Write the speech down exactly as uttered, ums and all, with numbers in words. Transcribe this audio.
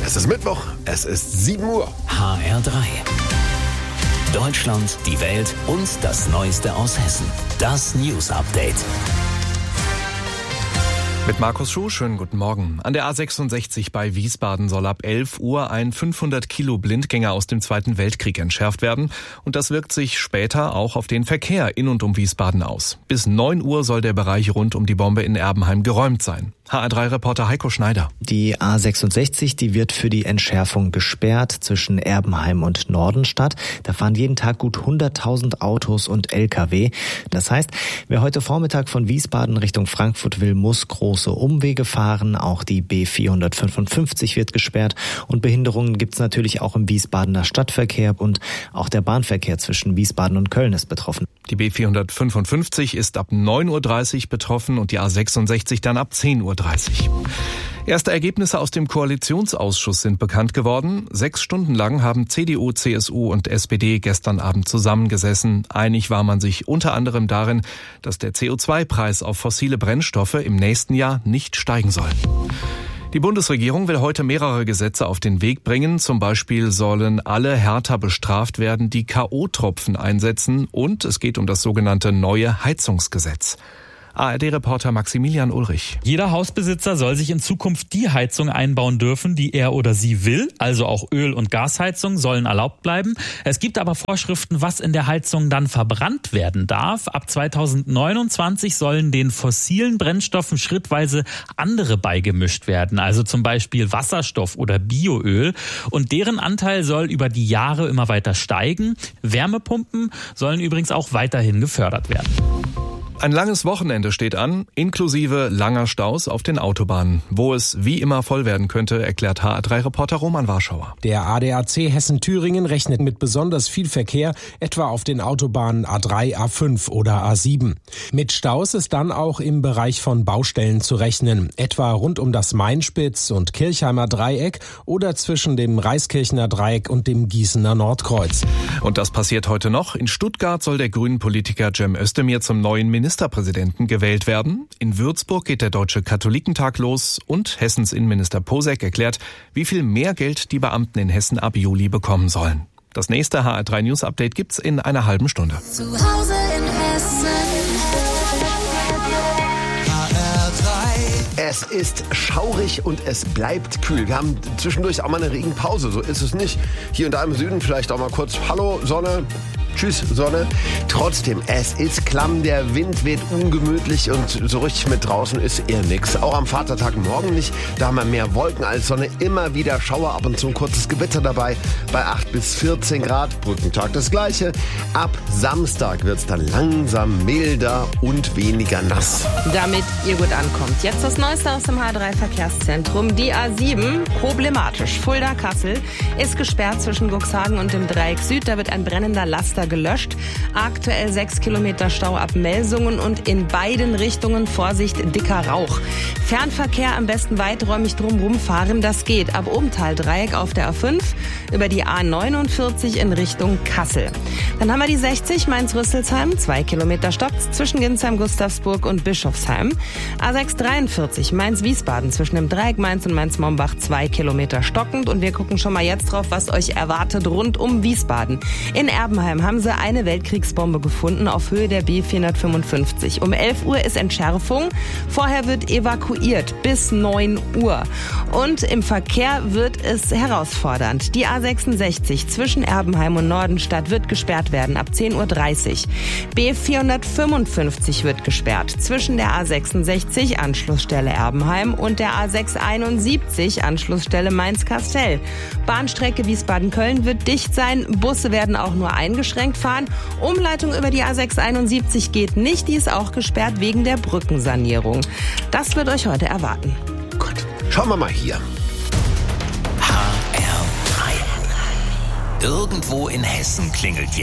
Es ist Mittwoch, es ist sieben Uhr. H R drei. Deutschland, die Welt und das Neueste aus Hessen. Das News Update. Mit Markus Schuh, schönen guten Morgen. An der A sechsundsechzig bei Wiesbaden soll ab elf Uhr ein fünfhundert Kilo Blindgänger aus dem Zweiten Weltkrieg entschärft werden. Und das wirkt sich später auch auf den Verkehr in und um Wiesbaden aus. Bis neun Uhr soll der Bereich rund um die Bombe in Erbenheim geräumt sein. H R drei Reporter Heiko Schneider. Die A sechsundsechzig, die wird für die Entschärfung gesperrt zwischen Erbenheim und Nordenstadt. Da fahren jeden Tag gut hunderttausend Autos und L K W. Das heißt, wer heute Vormittag von Wiesbaden Richtung Frankfurt will, muss große Umwege fahren. Auch die B vierhundertfünfundfünfzig wird gesperrt. Und Behinderungen gibt's natürlich auch im Wiesbadener Stadtverkehr. Und auch der Bahnverkehr zwischen Wiesbaden und Köln ist betroffen. Die B vierhundertfünfundfünfzig ist ab neun Uhr dreißig betroffen und die A sechsundsechzig dann ab zehn Uhr dreißig. Erste Ergebnisse aus dem Koalitionsausschuss sind bekannt geworden. Sechs Stunden lang haben C D U, C S U und S P D gestern Abend zusammengesessen. Einig war man sich unter anderem darin, dass der C O zwei Preis auf fossile Brennstoffe im nächsten Jahr nicht steigen soll. Die Bundesregierung will heute mehrere Gesetze auf den Weg bringen. Zum Beispiel sollen alle härter bestraft werden, die K O-Tropfen einsetzen. Und es geht um das sogenannte neue Heizungsgesetz. A R D-Reporter Maximilian Ulrich. Jeder Hausbesitzer soll sich in Zukunft die Heizung einbauen dürfen, die er oder sie will. Also auch Öl- und Gasheizungen sollen erlaubt bleiben. Es gibt aber Vorschriften, was in der Heizung dann verbrannt werden darf. Ab zweitausendneunundzwanzig sollen den fossilen Brennstoffen schrittweise andere beigemischt werden. Also zum Beispiel Wasserstoff oder Bioöl. Und deren Anteil soll über die Jahre immer weiter steigen. Wärmepumpen sollen übrigens auch weiterhin gefördert werden. Ein langes Wochenende steht an, inklusive langer Staus auf den Autobahnen. Wo es wie immer voll werden könnte, erklärt H R drei-Reporter Roman Warschauer. Der A D A C Hessen-Thüringen rechnet mit besonders viel Verkehr, etwa auf den Autobahnen A drei, A fünf oder A sieben. Mit Staus ist dann auch im Bereich von Baustellen zu rechnen, etwa rund um das Mainspitz- und Kirchheimer Dreieck oder zwischen dem Reiskirchener Dreieck und dem Gießener Nordkreuz. Und das passiert heute noch. In Stuttgart soll der Grünen-Politiker Cem Özdemir zum neuen Minister Ministerpräsidenten gewählt werden. In Würzburg geht der Deutsche Katholikentag los und Hessens Innenminister Posek erklärt, wie viel mehr Geld die Beamten in Hessen ab Juli bekommen sollen. Das nächste H R drei News Update gibt's in einer halben Stunde. Zu Hause in Hessen. H R drei. Es ist schaurig und es bleibt kühl. Wir haben zwischendurch auch mal eine Regenpause, so ist es nicht. Hier und da im Süden vielleicht auch mal kurz Hallo Sonne. Tschüss, Sonne. Trotzdem, es ist klamm, der Wind weht ungemütlich und so richtig mit draußen ist eher nix. Auch am Vatertag morgen nicht. Da haben wir mehr Wolken als Sonne. Immer wieder Schauer, ab und zu ein kurzes Gewitter dabei. Bei acht bis vierzehn Grad. Brückentag das Gleiche. Ab Samstag wird's dann langsam milder und weniger nass. Damit ihr gut ankommt. Jetzt das Neueste aus dem H R drei Verkehrszentrum. Die A sieben, problematisch. Fulda-Kassel ist gesperrt zwischen Cuxhagen und dem Dreieck Süd. Da wird ein brennender Laster gelöscht. Aktuell sechs Kilometer Stau ab Melsungen und in beiden Richtungen Vorsicht, dicker Rauch. Fernverkehr am besten weiträumig drumherum fahren, das geht. Ab Obenthal-Dreieck auf der A fünf über die A neunundvierzig in Richtung Kassel. Dann haben wir die sechzig Mainz-Rüsselsheim, zwei Kilometer Stopp zwischen Ginsheim, Gustavsburg und Bischofsheim. A sechs dreiundvierzig Mainz-Wiesbaden zwischen dem Dreieck Mainz und Mainz-Mombach, zwei Kilometer stockend. Und wir gucken schon mal jetzt drauf, was euch erwartet rund um Wiesbaden. In Erbenheim haben sie eine Weltkriegsbombe gefunden auf Höhe der B vierhundertfünfundfünfzig. Um elf Uhr ist Entschärfung. Vorher wird evakuiert bis neun Uhr. Und im Verkehr wird es herausfordernd. Die A sechsundsechzig zwischen Erbenheim und Nordenstadt wird gesperrt werden ab zehn Uhr dreißig. B vierhundertfünfundfünfzig wird gesperrt zwischen der A sechsundsechzig Anschlussstelle Erbenheim und der A sechshunderteinundsiebzig Anschlussstelle Mainz-Kastel. Bahnstrecke Wiesbaden-Köln wird dicht sein. Busse werden auch nur eingeschränkt fahren. Umleitung über die A sechshunderteinundsiebzig geht nicht. Die ist auch gesperrt wegen der Brückensanierung. Das wird euch heute erwarten. Gut, schauen wir mal hier. H R drei. Irgendwo in Hessen klingelt jetzt